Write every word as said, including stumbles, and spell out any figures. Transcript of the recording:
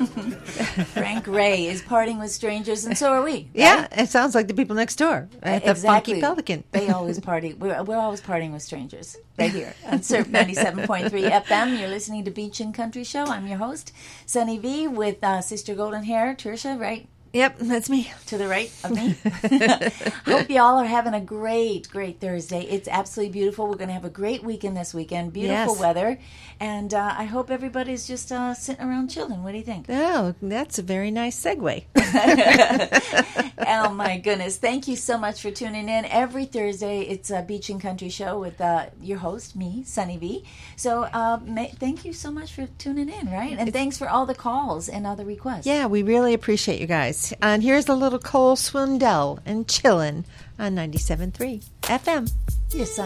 Frank Ray is partying with strangers, and so are we. Right? Yeah, it sounds like the people next door at the Exactly. Funky Pelican. They always party. We're, we're always partying with strangers right here on Surf ninety-seven point three F M. You're listening to Beach and Country Show. I'm your host, Sunny V, with uh, Sister Golden Hair, Tertia, right? Yep, that's me. To the right of me. Hope y'all are having a great, great Thursday. It's absolutely beautiful. We're going to have a great weekend this weekend. Beautiful Yes. weather. And uh, I hope everybody's just uh, sitting around chilling. What do you think? Oh, that's a very nice segue. Oh, my goodness. Thank you so much for tuning in. Every Thursday, it's a Beach and Country Show with uh, your host, me, Sunny V. So uh, ma- thank you so much for tuning in, right? And thanks for all the calls and all the requests. Yeah, we really appreciate you guys. And here's a little Cole Swindell and Chillin' on ninety-seven point three F M. Yes, Sunny.